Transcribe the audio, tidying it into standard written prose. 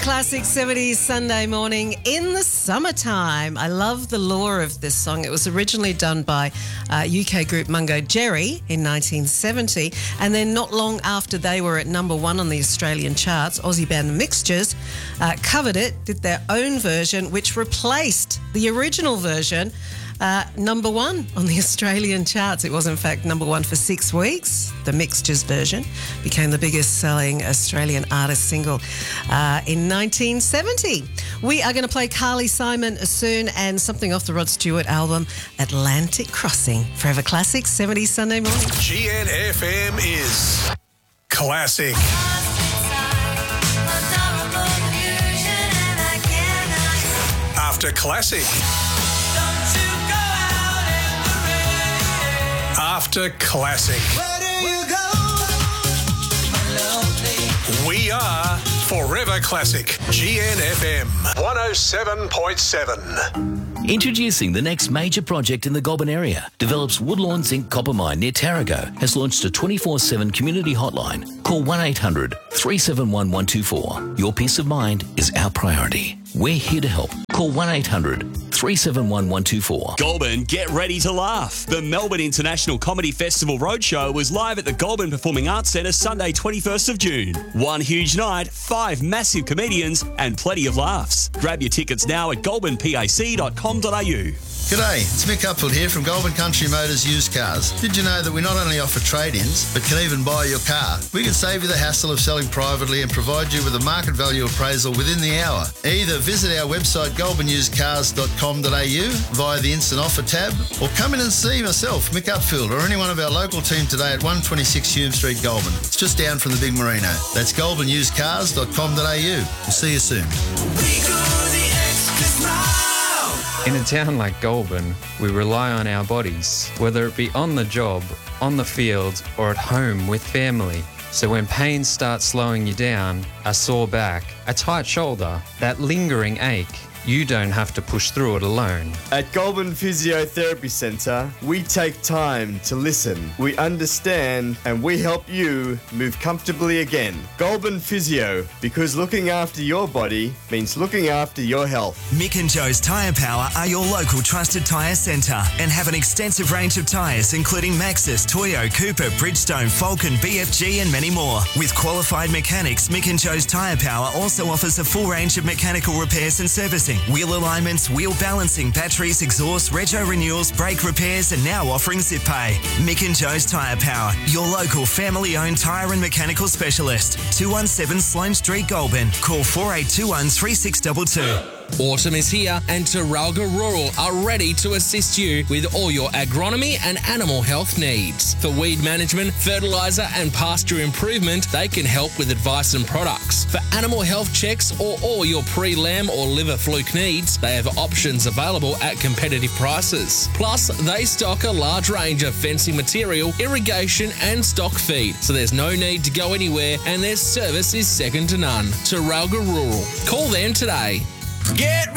classic 70s Sunday morning in the summertime. I love the lore of this song. It was originally done by UK group Mungo Jerry in 1970, and then not long after they were at number one on the Australian charts, Aussie band The Mixtures covered it, did their own version, which replaced the original version. Number one on the Australian charts. It was, in fact, number one for 6 weeks. The Mixtures version became the biggest selling Australian artist single in 1970. We are going to play Carly Simon soon and something off the Rod Stewart album, Atlantic Crossing. Forever Classic, 70 Sunday morning. GNFM is classic. After classic. After classic. Where do you go? We are Forever Classic. GNFM 107.7. Introducing the next major project in the Goulburn area. Develops Woodlawn Zinc Copper Mine near Tarago. Has launched a 24/7 community hotline. Call 1800 371 124. Your peace of mind is our priority. We're here to help. Call 1800 371 124. Goulburn, get ready to laugh. The Melbourne International Comedy Festival Roadshow was live at the Goulburn Performing Arts Centre Sunday 21st of June. One huge night, 5 massive comedians and plenty of laughs. Grab your tickets now at goulburnpac.com.au. G'day, it's Mick Upfield here from Goulburn Country Motors Used Cars. Did you know that we not only offer trade-ins, but can even buy your car? We can save you the hassle of selling privately and provide you with a market value appraisal within the hour. Either visit our website goulburnusedcars.com.au via the Instant Offer tab, or come in and see myself, Mick Upfield, or any one of our local team today at 126 Hume Street, Goulburn. It's just down from the big Merino. That's goulburnusedcars.com.au. We'll see you soon. We go the extra mile. In a town like Goulburn, we rely on our bodies, whether it be on the job, on the field, or at home with family. So when pain starts slowing you down, a sore back, a tight shoulder, that lingering ache, you don't have to push through it alone. At Goulburn Physiotherapy Centre, we take time to listen. We understand and we help you move comfortably again. Goulburn Physio, because looking after your body means looking after your health. Mick and Joe's Tyre Power are your local trusted tyre centre and have an extensive range of tyres including Maxxis, Toyo, Cooper, Bridgestone, Falcon, BFG and many more. With qualified mechanics, Mick and Joe's Tyre Power also offers a full range of mechanical repairs and servicing. Wheel alignments, wheel balancing, batteries, exhaust, rego renewals, brake repairs and now offering zip pay. Mick and Joe's Tyre Power, your local family-owned tyre and mechanical specialist. 217 Sloane Street, Goulburn. Call 4821 3622. Autumn is here and Terralga Rural are ready to assist you with all your agronomy and animal health needs. For weed management, fertiliser and pasture improvement, they can help with advice and products. For animal health checks or all your pre-lamb or liver fluke needs, they have options available at competitive prices. Plus, they stock a large range of fencing material, irrigation and stock feed, so there's no need to go anywhere and their service is second to none. Terralga Rural. Call them today. Get